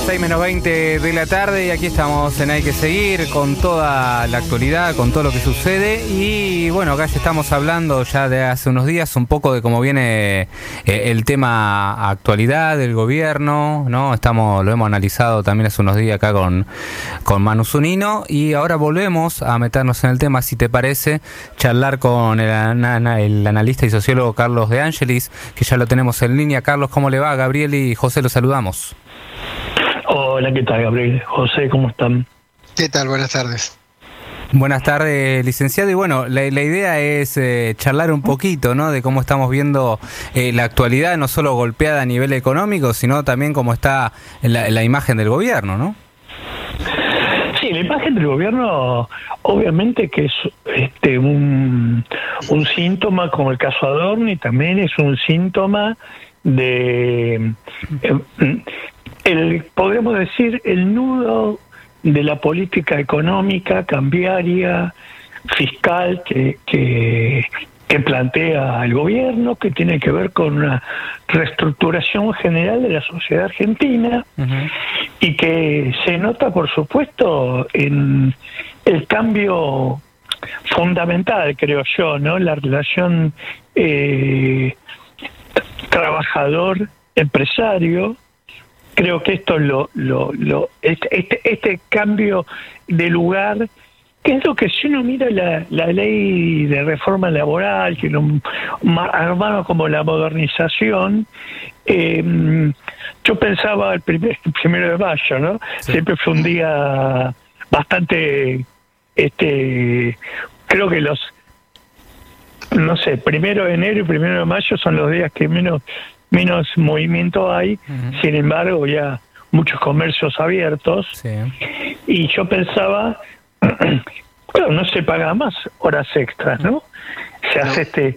6 menos 20 de la tarde y aquí estamos en Hay que Seguir con toda la actualidad, con todo lo que sucede y bueno, acá ya estamos hablando ya de hace unos días un poco de cómo viene el tema actualidad del gobierno, ¿no? Lo hemos analizado también hace unos días acá con Manu Zunino y ahora volvemos a meternos en el tema, si te parece, charlar con el analista y sociólogo Carlos De Angelis, que ya lo tenemos en línea. Carlos, ¿cómo le va? Gabriel y José los saludamos. Hola, ¿qué tal, Gabriel? José, ¿cómo están? ¿Qué tal? Buenas tardes. Buenas tardes, licenciado. Y bueno, la idea es charlar un poquito, ¿no? De cómo estamos viendo la actualidad, no solo golpeada a nivel económico, sino también cómo está la imagen del gobierno, ¿no? Sí, la imagen del gobierno, obviamente que es un síntoma, como el caso Adorni, también es un síntoma de... podemos decir, el nudo de la política económica, cambiaria, fiscal que plantea el gobierno, que tiene que ver con una reestructuración general de la sociedad argentina, uh-huh, y que se nota, por supuesto, en el cambio fundamental, creo yo, ¿no? La relación trabajador-empresario. Creo que esto este cambio de lugar, que es lo que si uno mira la ley de reforma laboral, que lo armaron como la modernización, yo pensaba el primero de mayo, ¿no? Sí. Siempre fue un día bastante, creo que no sé, 1 de enero y 1 de mayo son los días que menos movimiento hay, uh-huh, sin embargo ya muchos comercios abiertos, sí. Y yo pensaba, bueno, no se paga más horas extras, ¿no? Se hace